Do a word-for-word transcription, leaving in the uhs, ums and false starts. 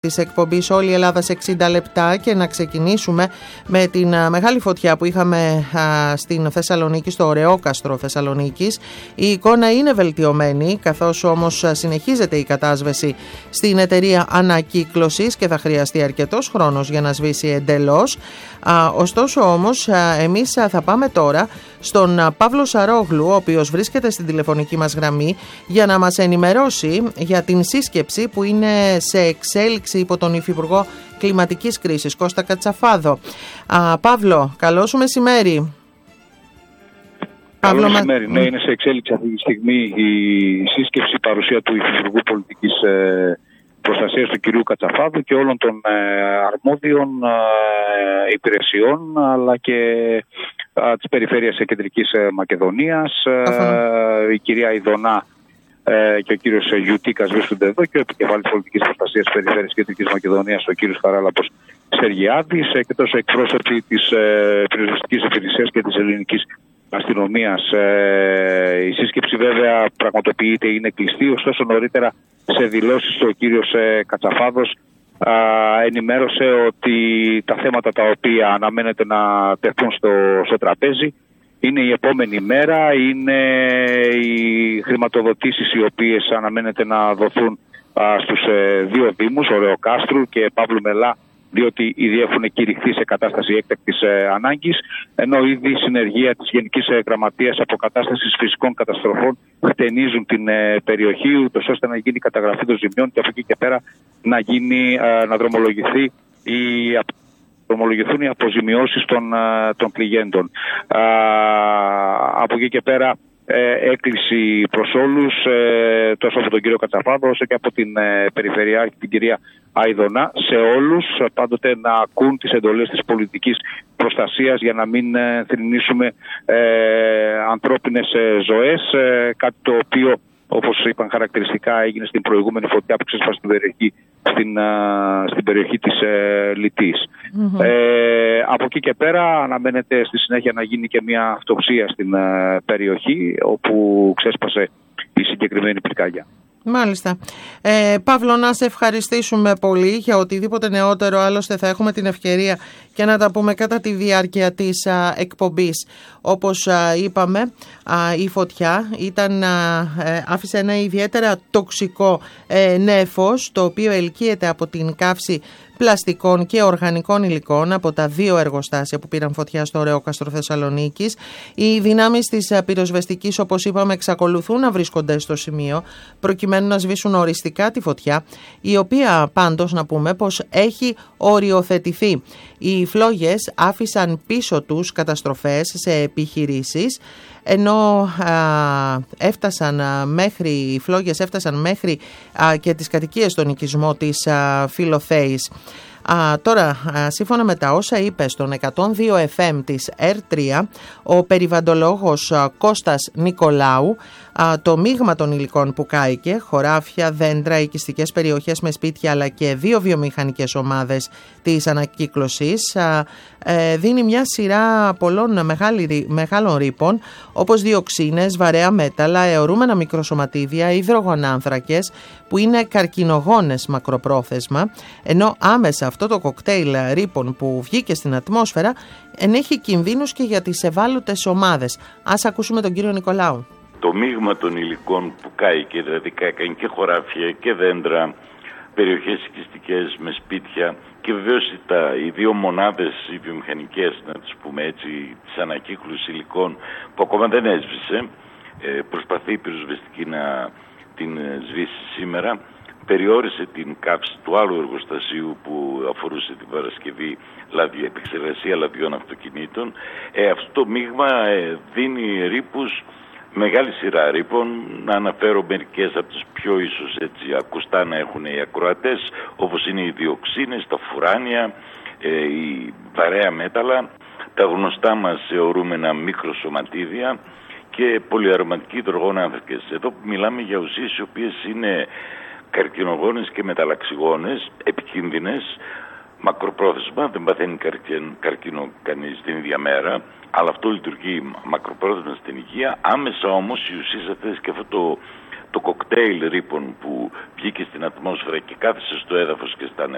της εκπομπής Όλη η Ελλάδα σε εξήντα λεπτά και να ξεκινήσουμε με την α, μεγάλη φωτιά που είχαμε α, στην Θεσσαλονίκη, στο Ωρεόκαστρο Θεσσαλονίκης. Η εικόνα είναι βελτιωμένη, καθώς όμως α, συνεχίζεται η κατάσβεση στην εταιρεία ανακύκλωσης και θα χρειαστεί αρκετός χρόνος για να σβήσει εντελώς. Α, ωστόσο όμως α, εμείς α, θα πάμε τώρα στον α, Παύλο Σαρόγλου, ο οποίος βρίσκεται στην τηλεφωνική μας γραμμή για να μας ενημερώσει για την σύσκεψη που είναι σε εξέλιξη υπό τον Υφυπουργό Κλιματικής Κρίσης Κώστα Κατσαφάδο. Α, Παύλο, καλό σου μεσημέρι. Καλό μεσημέρι. Ναι, είναι σε εξέλιξη αυτή τη στιγμή η σύσκεψη, παρουσία του Υφυπουργού Πολιτικής ε, Προστασίας του κυρίου Κατσαφάδου και όλων των ε, αρμόδιων ε, υπηρεσιών, αλλά και ε, της Περιφέρειας Κεντρικής ε, Μακεδονίας. Ε, η κυρία Ιδονά Ε, και ο κύριος Γιουτίκας βρίσκονται εδώ και ο επικεφαλής πολιτικής προστασίας της Περιφέρειας Κεντρικής Μακεδονίας, ο κύριος Χαράλαμπος Σεργιάδης, ε, και τόσο εκπρόσωποι της ε, πυροσβεστικής υπηρεσίας και της ελληνικής αστυνομίας. Ε, η σύσκεψη βέβαια πραγματοποιείται, είναι κλειστή, ωστόσο νωρίτερα σε δηλώσεις ο κύριος ε, Κατσαφάδος ε, ενημέρωσε ότι τα θέματα τα οποία αναμένεται να τεθούν στο, στο τραπέζι είναι η επόμενη μέρα, είναι οι χρηματοδοτήσεις οι οποίες αναμένεται να δοθούν α, στους ε, δύο δήμους, Ωρεοκάστρου και Παύλου Μελά, διότι ήδη έχουν κηρυχθεί σε κατάσταση έκτακτης ε, ανάγκης, ενώ ήδη η συνεργεία της Γενικής Γραμματείας Αποκατάστασης Φυσικών Καταστροφών χτενίζουν την ε, περιοχή, ούτως ώστε να γίνει καταγραφή των ζημιών και από εκεί και πέρα να, γίνει, ε, να δρομολογηθεί η δρομολογηθούν οι αποζημιώσεις των, των πληγέντων. Α, από εκεί και πέρα ε, έκκληση προς όλους, ε, τόσο από τον κύριο Κατσαφάδο όσο και από την ε, Περιφερειάρχη την κυρία Αιδονά, σε όλους πάντοτε να ακούν τις εντολές της πολιτικής προστασίας για να μην ε, θρηνήσουμε ε, ανθρώπινες ε, ζωές, ε, κάτι το οποίο, όπως είπαν χαρακτηριστικά, έγινε στην προηγούμενη φωτιά που ξέσπασε στην περιοχή, στην, α, στην περιοχή της ε, Λιτής. Mm-hmm. Ε, από εκεί και πέρα αναμένεται στη συνέχεια να γίνει και μια αυτοψία στην ε, περιοχή όπου ξέσπασε η συγκεκριμένη πυρκαγιά. Μάλιστα. Ε, Παύλο, να σε ευχαριστήσουμε πολύ για οτιδήποτε νεότερο, άλλωστε θα έχουμε την ευκαιρία και να τα πούμε κατά τη διάρκεια της α, εκπομπής. Όπως α, είπαμε, α, η φωτιά ήταν, α, ε, άφησε ένα ιδιαίτερα τοξικό ε, νέφος, το οποίο ελκύεται από την καύση πλαστικών και οργανικών υλικών από τα δύο εργοστάσια που πήραν φωτιά στο Ωρεόκαστρο Θεσσαλονίκης. Οι δυνάμεις της πυροσβεστικής, όπως είπαμε, εξακολουθούν να βρίσκονται στο σημείο προκειμένου να σβήσουν οριστικά τη φωτιά, η οποία πάντως να πούμε πως έχει οριοθετηθεί. Οι φλόγες άφησαν πίσω τους καταστροφές σε επιχειρήσεις, ενώ α, έφτασαν α, μέχρι, οι φλόγες έφτασαν μέχρι α, και τις κατοικίες στον οικισμό της α, Φιλοθέης. Α, τώρα, α, σύμφωνα με τα όσα είπε στον εκατόν δύο εφ εμ της ερ τρία, ο περιβαντολόγος α, Κώστας Νικολάου, α, το μείγμα των υλικών που κάηκε, χωράφια, δέντρα, οικιστικές περιοχές με σπίτια αλλά και δύο βιομηχανικές ομάδες της ανακύκλωσης, α, ε, δίνει μια σειρά πολλών μεγάλη, μεγάλων ρήπων, όπως διοξίνες, βαρέα μέταλλα, αιωρούμενα μικροσωματίδια, υδρογονάνθρακες, που είναι καρκινογόνες μακροπρόθεσμα, ενώ άμεσα αυτό το κοκτέιλ ρήπων που βγήκε στην ατμόσφαιρα ενέχει κινδύνους και για τις ευάλωτες ομάδες. Ας ακούσουμε τον κύριο Νικολάου. Το μείγμα των υλικών που κάηκε, δηλαδή κάηκαν και χωράφια και δέντρα, περιοχές οικιστικές με σπίτια και βεβαίως τα, οι δύο μονάδες οι βιομηχανικές, να τις πούμε έτσι, της ανακύκλωσης υλικών που ακόμα δεν έσβησε, ε, προσπαθεί η πυροσβεστική να την σβήσει σήμερα, περιόρισε την καύση του άλλου εργοστασίου που αφορούσε την παρασκευή λαδι, επεξεργασία λαδιών αυτοκινήτων. Ε, αυτό το μείγμα ε, δίνει ρήπους, μεγάλη σειρά ρήπων. Να αναφέρω μερικές από τις πιο ίσως έτσι ακουστά να έχουν οι ακροατές, όπως είναι οι διοξίνες, τα φουράνια, ε, η βαρέα μέταλλα, τα γνωστά μας αιωρούμενα μικροσωματίδια και πολυαρωματικοί υδρογονάνθρακες. Εδώ που μιλάμε για ουσίες οι οποίες είναι καρκινογόνες και μεταλλαξιγόνες, επικίνδυνες, μακροπρόθεσμα, δεν παθαίνει καρκίνο κανείς την ίδια μέρα, αλλά αυτό λειτουργεί μακροπρόθεσμα στην υγεία. Άμεσα όμως οι ουσίες αυτές και αυτό το, το κοκτέιλ ρήπων που βγήκε στην ατμόσφαιρα και κάθισε στο έδαφος και στα νερά,